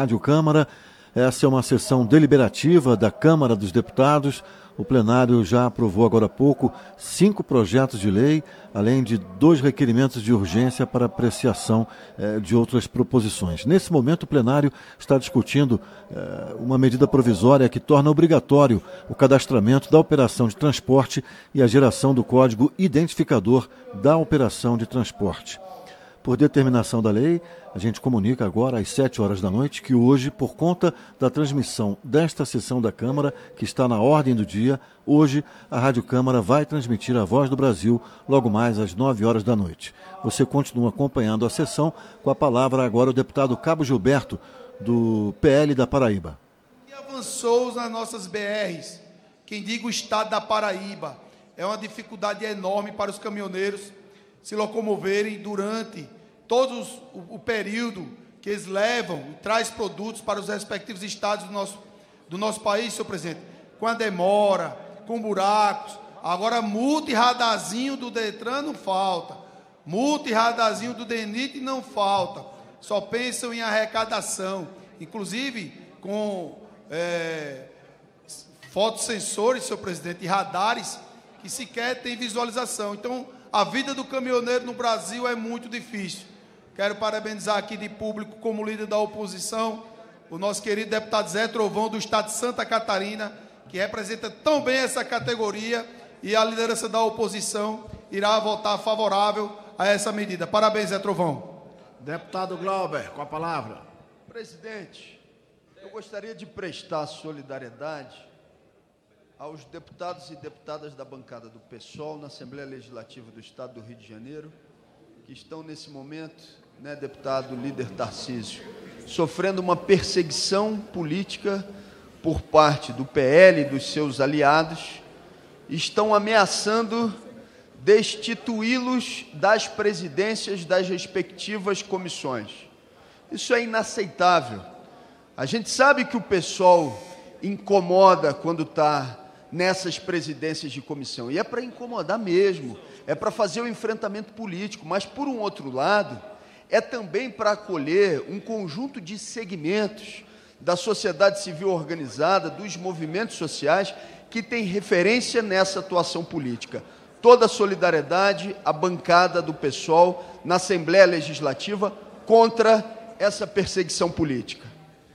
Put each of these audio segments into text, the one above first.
Rádio Câmara. Essa é uma sessão deliberativa da Câmara dos Deputados. O plenário já aprovou agora há pouco 5 projetos de lei, além de 2 requerimentos de urgência para apreciação de outras proposições. Nesse momento, o plenário está discutindo uma medida provisória que torna obrigatório o cadastramento da operação de transporte e a geração do código identificador da operação de transporte. Por determinação da lei, a gente comunica agora às 7 horas da noite que hoje, por conta da transmissão desta sessão da Câmara, que está na ordem do dia, hoje a Rádio Câmara vai transmitir a Voz do Brasil logo mais às 9 horas da noite. Você continua acompanhando a sessão. Com a palavra agora o deputado Cabo Gilberto, do PL da Paraíba. E avançou nas nossas BRs, quem diga o estado da Paraíba, é uma dificuldade enorme para os caminhoneiros se locomoverem durante todo o período que eles levam e traz produtos para os respectivos estados do nosso país, senhor presidente, com a demora, com buracos. Agora, multa e radarzinho do Detran não falta, multa e radarzinho do DENIT não falta, só pensam em arrecadação, inclusive com fotossensores, senhor presidente, e radares que sequer tem visualização. Então, a vida do caminhoneiro no Brasil é muito difícil. Quero parabenizar aqui de público, como líder da oposição, o nosso querido deputado Zé Trovão, do estado de Santa Catarina, que representa tão bem essa categoria, e a liderança da oposição irá votar favorável a essa medida. Parabéns, Zé Trovão. Deputado Glauber, com a palavra. Presidente, eu gostaria de prestar solidariedade aos deputados e deputadas da bancada do PSOL na Assembleia Legislativa do Estado do Rio de Janeiro, que estão nesse momento, deputado líder Tarcísio, sofrendo uma perseguição política por parte do PL e dos seus aliados, estão ameaçando destituí-los das presidências das respectivas comissões. Isso é inaceitável. A gente sabe que o PSOL incomoda quando está nessas presidências de comissão, e é para incomodar mesmo, é para fazer o enfrentamento político, mas, por um outro lado, é também para acolher um conjunto de segmentos da sociedade civil organizada, dos movimentos sociais, que tem referência nessa atuação política. Toda a solidariedade à bancada do PSOL na Assembleia Legislativa contra essa perseguição política.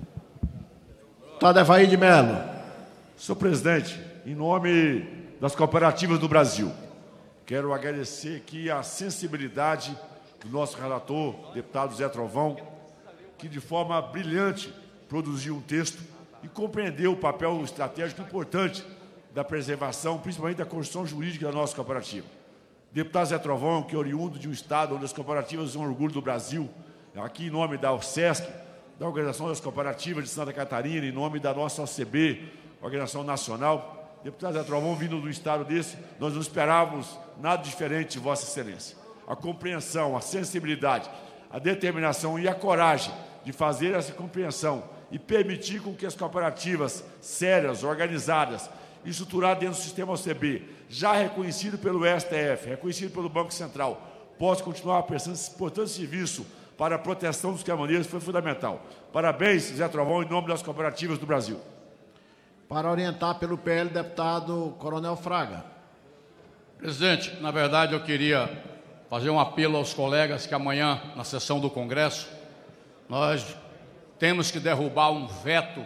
Deputado Evaí de Mello. Senhor presidente, em nome das cooperativas do Brasil, quero agradecer aqui a sensibilidade do nosso relator, deputado Zé Trovão, que de forma brilhante produziu um texto e compreendeu o papel estratégico importante da preservação, principalmente da construção jurídica da nossa cooperativa. Deputado Zé Trovão, que é oriundo de um estado onde as cooperativas são orgulho do Brasil, aqui em nome da OSESC, da Organização das Cooperativas de Santa Catarina, em nome da nossa OCB, Organização Nacional. Deputado Zé Trovão, vindo do estado desse, nós não esperávamos nada diferente de Vossa Excelência. A compreensão, a sensibilidade, a determinação e a coragem de fazer essa compreensão e permitir com que as cooperativas sérias, organizadas, estruturadas dentro do sistema OCB, já reconhecido pelo STF, reconhecido pelo Banco Central, possam continuar prestando esse importante serviço para a proteção dos caminhoneiros, foi fundamental. Parabéns, Zé Trovão, em nome das cooperativas do Brasil. Para orientar pelo PL, deputado Coronel Fraga. Presidente, na verdade eu queria fazer um apelo aos colegas que amanhã, na sessão do Congresso, nós temos que derrubar um veto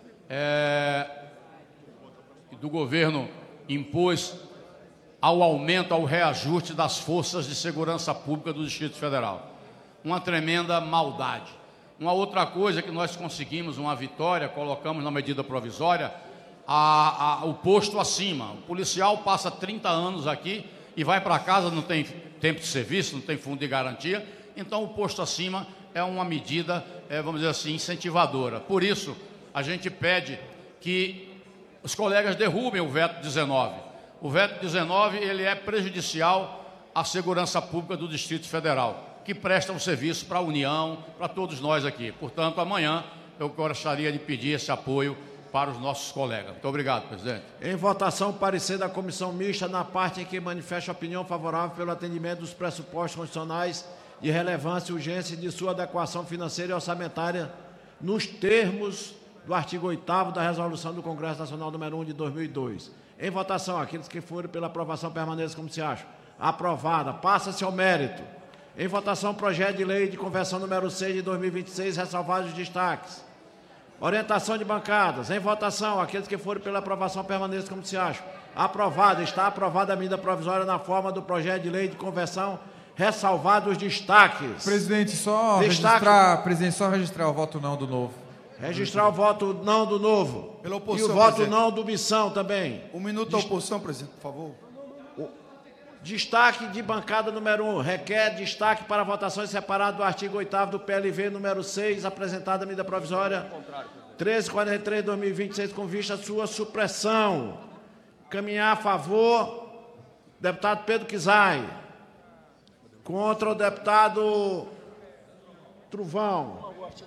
do governo impôs ao aumento, ao reajuste das forças de segurança pública do Distrito Federal. Uma tremenda maldade. Uma outra coisa que nós conseguimos uma vitória, colocamos na medida provisória, o posto acima. O policial passa 30 anos aqui e vai para casa, não tem tempo de serviço, não tem fundo de garantia, então o posto acima é uma medida, vamos dizer assim, incentivadora. Por isso, a gente pede que os colegas derrubem o veto 19. O veto 19, ele é prejudicial à segurança pública do Distrito Federal, que presta um serviço para a União, para todos nós aqui. Portanto, amanhã eu gostaria de pedir esse apoio para os nossos colegas. Muito obrigado, presidente. Em votação, parecer da comissão mista na parte em que manifesta opinião favorável pelo atendimento dos pressupostos constitucionais de relevância e urgência de sua adequação financeira e orçamentária nos termos do artigo 8º da Resolução do Congresso Nacional número 1 de 2002. Em votação, aqueles que forem pela aprovação permaneçam como se acham. Aprovada. Passa-se ao mérito. Em votação, projeto de lei de conversão número 6 de 2026, ressalvados os destaques. Orientação de bancadas. Em votação, aqueles que forem pela aprovação permaneçam como se acham. Aprovada. Está aprovada a medida provisória na forma do projeto de lei de conversão, ressalvados os destaques. Presidente, só registrar o voto não do Novo. Registrar o voto não do Novo. Pela oposição, e o voto presidente. não do Missão também. Um minuto da oposição, presidente, por favor. Destaque de bancada número 1. Requer destaque para votações separadas do artigo 8º do PLV número 6, apresentada a medida provisória 1343 de 2026, com vista à sua supressão. Caminhar a favor, deputado Pedro Kizai. Contra o deputado Truvão.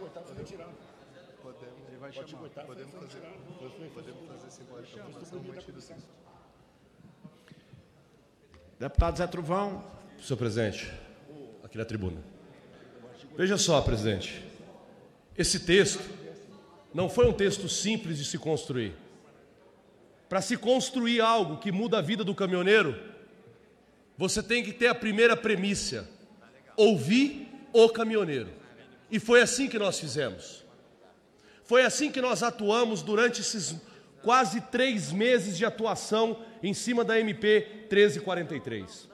Deputado Zé Truvão. Senhor presidente, aqui na tribuna. Veja só, presidente, esse texto não foi um texto simples de se construir. Para se construir algo que muda a vida do caminhoneiro, você tem que ter a primeira premissa: ouvir o caminhoneiro. E foi assim que nós fizemos. Foi assim que nós atuamos durante esses quase 3 meses de atuação em cima da MP 1343.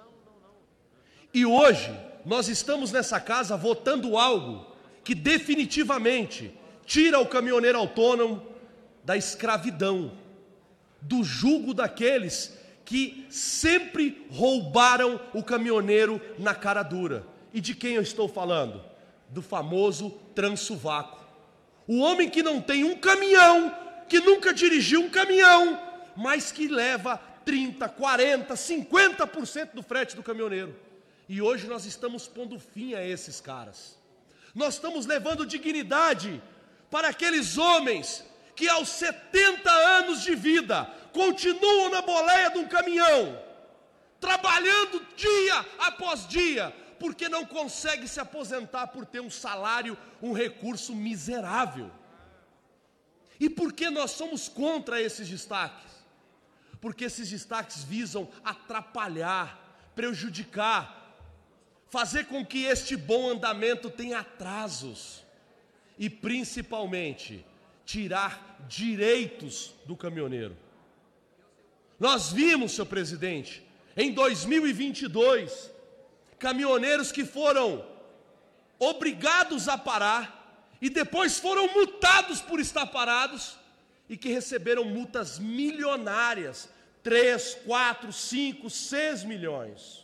E hoje, nós estamos nessa casa votando algo que definitivamente tira o caminhoneiro autônomo da escravidão, do jugo daqueles que sempre roubaram o caminhoneiro na cara dura. E de quem eu estou falando? Do famoso Transuvaco. O homem que não tem um caminhão, que nunca dirigiu um caminhão, mas que leva 30, 40, 50% do frete do caminhoneiro. E hoje nós estamos pondo fim a esses caras. Nós estamos levando dignidade para aqueles homens que aos 70 anos de vida continuam na boleia de um caminhão, trabalhando dia após dia, porque não consegue se aposentar por ter um salário, um recurso miserável. E por que nós somos contra esses destaques? Porque esses destaques visam atrapalhar, prejudicar, fazer com que este bom andamento tenha atrasos e, principalmente, tirar direitos do caminhoneiro. Nós vimos, senhor presidente, em 2022, caminhoneiros que foram obrigados a parar e depois foram multados por estar parados e que receberam multas milionárias, 3, 4, 5, 6 milhões.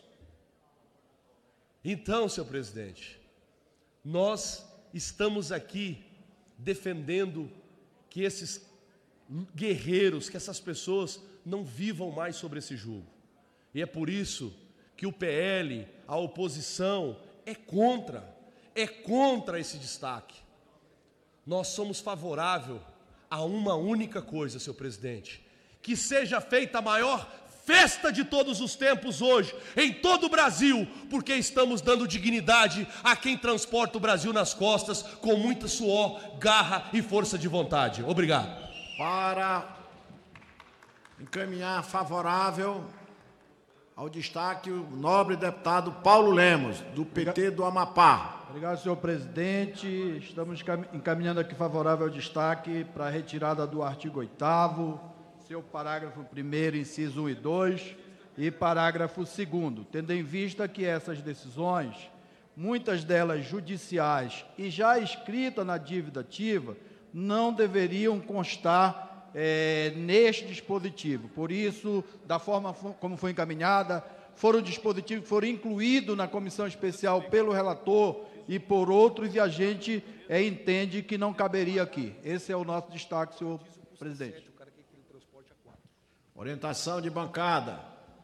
Então, senhor presidente, nós estamos aqui defendendo que esses guerreiros, que essas pessoas não vivam mais sobre esse jugo. E é por isso que o PL, a oposição, é contra esse destaque. Nós somos favoráveis a uma única coisa, senhor presidente: que seja feita a maior festa de todos os tempos hoje, em todo o Brasil, porque estamos dando dignidade a quem transporta o Brasil nas costas com muito suor, garra e força de vontade. Obrigado. Para encaminhar favorável ao destaque, o nobre deputado Paulo Lemos, do PT do Amapá. Obrigado, senhor presidente. Estamos encaminhando aqui favorável ao destaque para a retirada do artigo 8º, seu parágrafo 1º, inciso 1 e 2, e parágrafo 2º, tendo em vista que essas decisões, muitas delas judiciais e já escritas na dívida ativa, não deveriam constar neste dispositivo. Por isso, da forma como foi encaminhada, foram dispositivos que foram incluídos na comissão especial pelo relator e por outros, e a gente entende que não caberia aqui. Esse é o nosso destaque, senhor presidente. Orientação de bancada.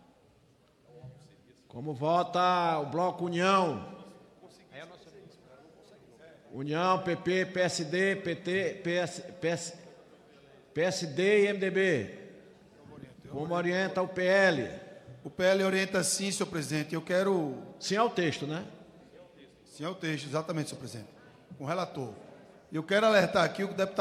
Como vota o Bloco União? União, PP, PSD, PSD e MDB. Como orienta o PL? O PL orienta sim, senhor presidente. Eu quero... Sim ao texto, né? Sim ao texto, exatamente, senhor presidente. Com o relator. Eu quero alertar aqui o deputado